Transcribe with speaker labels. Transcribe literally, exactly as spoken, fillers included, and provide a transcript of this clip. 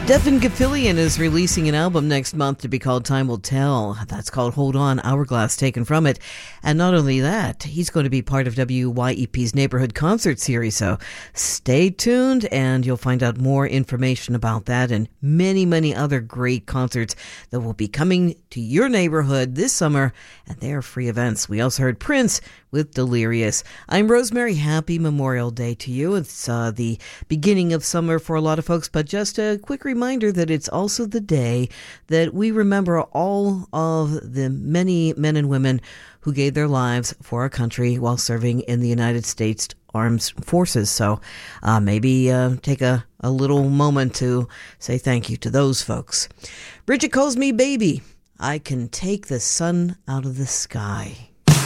Speaker 1: Devin Gilfillian is releasing an album next month to be called Time Will Tell. That's called Hold On, Hourglass taken from it. And not only that, he's going to be part of W Y E P's Neighborhood Concert Series. So stay tuned and you'll find out more information about that and many, many other great concerts that will be coming to your neighborhood this summer. And they are free events. We also heard Prince with Delirious. I'm Rosemary. Happy Memorial Day to you. It's uh, the beginning of summer for a lot of folks, but just a quick reminder that it's also the day that we remember all of the many men and women who gave their lives for our country while serving in the United States Armed Forces. So uh, maybe uh, take a, a little moment to say thank you to those folks. Bridget calls me baby. I can take the sun out of the sky.